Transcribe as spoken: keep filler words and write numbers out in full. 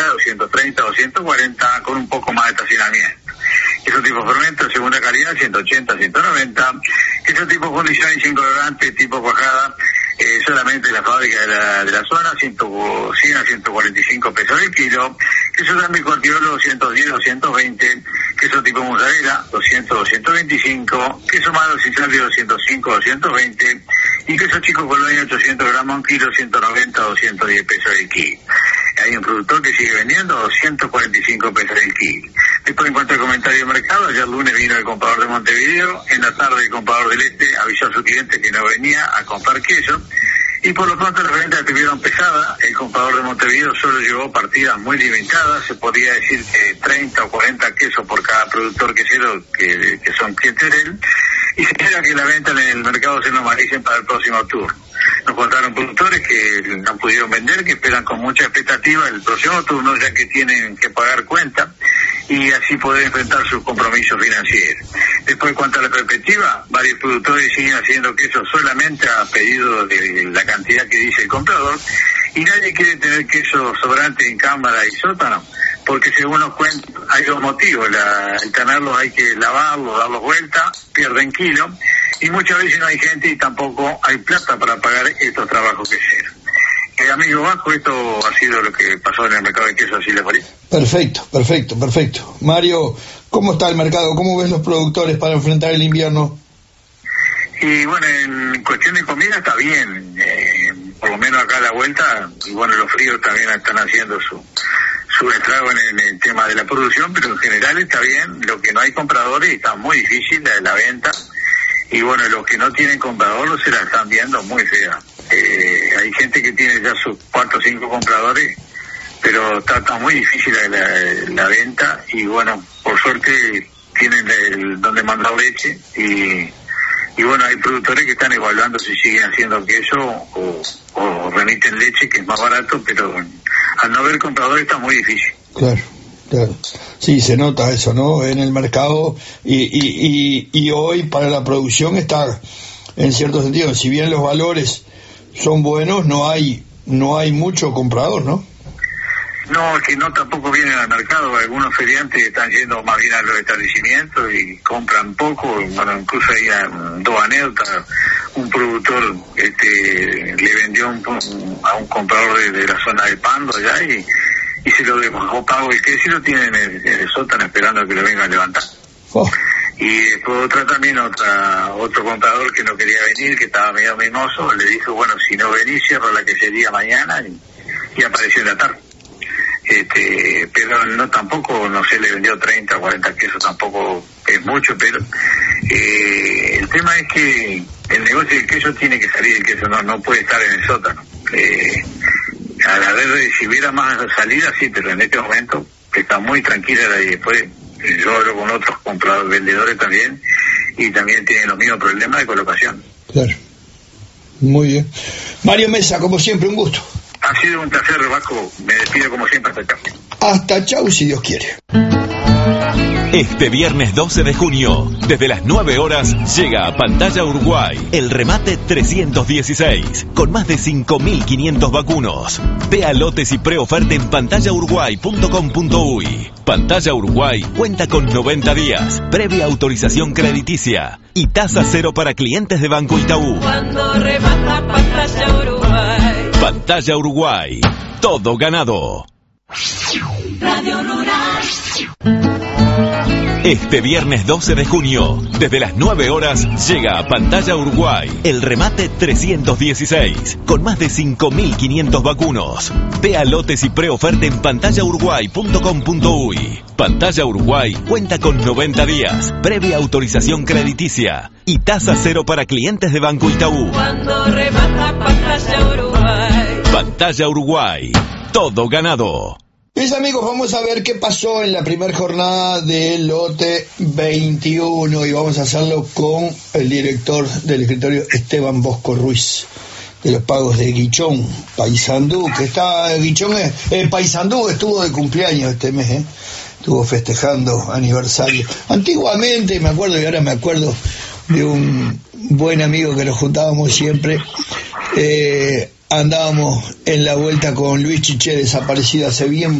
calidad, doscientos treinta, doscientos cuarenta, con un poco más de estacionamiento. Queso tipo fermento de segunda calidad, ciento ochenta, ciento noventa. Queso tipo condición y sin colorante, tipo cuajada, eh, solamente la fábrica de la, de la zona, cien a ciento cuarenta y cinco pesos el kilo. Queso también Cortiolo, doscientos diez, doscientos veinte. Queso tipo mozzarella, doscientos, doscientos veinticinco. Queso malo Sicily, doscientos cinco, doscientos veinte. Y queso chico Colonia, ochocientos gramos, un kilo, ciento noventa, doscientos diez pesos el kilo. Hay un productor que sigue vendiendo doscientos cuarenta y cinco pesos el kilo. Después, en cuanto al comentario de mercado, ayer lunes vino el comprador de Montevideo. En la tarde, el comprador del Este avisó a su cliente que no venía a comprar queso. Y por lo pronto las ventas estuvieron pesadas. El comprador de Montevideo solo llevó partidas muy limitadas. Se podría decir que treinta o cuarenta quesos por cada productor quesero que, que son clientes de él. Y se espera que la venta en el mercado se normalicen para el próximo turno. Nos contaron productores que no pudieron vender, que esperan con mucha expectativa el próximo turno, ya que tienen que pagar cuenta y así poder enfrentar sus compromisos financieros. Después, en cuanto a la perspectiva, varios productores siguen haciendo queso solamente a pedido de la cantidad que dice el comprador, y nadie quiere tener queso sobrante en cámara y sótano, porque según nos cuentan, hay dos motivos. La, el tenerlos hay que lavarlos, darlos vuelta, pierden kilos, y muchas veces no hay gente y tampoco hay plata para pagar estos trabajos queseros. Eh, amigo Vasco, esto ha sido lo que pasó en el mercado de queso, así le parece. Perfecto, perfecto, perfecto. Mario, ¿cómo está el mercado? ¿Cómo ves los productores para enfrentar el invierno? Y bueno, en cuestión de comida está bien, eh, por lo menos acá a la vuelta, y bueno, los fríos también están haciendo su su estrago en el, en el tema de la producción, pero en general está bien. Lo que no hay compradores está muy difícil la, la venta, y bueno, los que no tienen compradores se la están viendo muy fea. Eh, hay gente que tiene ya sus cuatro o cinco compradores, pero está, está muy difícil la, la, la venta, y bueno, por suerte tienen el, donde mandar leche, y y bueno, hay productores que están evaluando si siguen haciendo queso o, o remiten leche, que es más barato, pero al no haber compradores está muy difícil. Claro, claro. Sí, se nota eso, ¿no? En el mercado, y, y, y, y hoy para la producción está, en cierto sentido, si bien los valores son buenos, no hay no hay mucho comprador, ¿no? No, es que no tampoco vienen al mercado. Algunos feriantes están yendo más bien a los establecimientos y compran poco. Bueno, incluso hay dos anécdotas. Un productor este, le vendió un, a un comprador de, de la zona de Pando allá, y, y se lo dejó pago el queso, y lo tienen en el, en el sótano esperando que lo vengan a levantar. Oh. Y después otra también, otra otro comprador que no quería venir, que estaba medio mimoso, le dijo, bueno, si no venís, cierro la quesería mañana, y, y apareció en la tarde. Este, pero no tampoco, no sé, le vendió treinta o cuarenta quesos, tampoco es mucho, pero eh, el tema es que el negocio del queso tiene que salir, el queso no no puede estar en el sótano. Eh, a la vez, si hubiera más salida, sí, pero en este momento está muy tranquila, y después yo hablo con otros compradores, vendedores también, y también tienen los mismos problemas de colocación. Claro, muy bien. Mario Mesa, como siempre, un gusto. Ha sido un placer, Vasco. Me despido como siempre. Hasta chau. Hasta chau, si Dios quiere. Este viernes doce de junio, desde las nueve horas, llega a Pantalla Uruguay el remate trescientos dieciséis, con más de cinco mil quinientos vacunos. Vea lotes y preoferta en pantalla uruguay punto com punto uy. Pantalla Uruguay cuenta con noventa días, previa autorización crediticia y tasa cero para clientes de Banco Itaú. Cuando remata Pantalla Uruguay. Pantalla Uruguay, todo ganado. Radio Rural. Este viernes doce de junio, desde las nueve horas, llega a Pantalla Uruguay el remate trescientos dieciséis, con más de cinco mil quinientos vacunos. Vea lotes y preoferta en pantalla uruguay punto com punto uy. Pantalla Uruguay cuenta con noventa días, previa autorización crediticia y tasa cero para clientes de Banco Itaú. Cuando remata Pantalla Uruguay. Pantalla Uruguay, todo ganado. Mis amigos, vamos a ver qué pasó en la primera jornada del lote veintiuno, y vamos a hacerlo con el director del escritorio, Esteban Bosco Ruiz, de los pagos de Guichón, Paysandú, que está, Guichón, eh, Paysandú estuvo de cumpleaños este mes, eh, estuvo festejando aniversario. Antiguamente, me acuerdo, y ahora me acuerdo de un buen amigo que nos juntábamos siempre, eh, andábamos en la vuelta con Luis Chiché, desaparecido hace bien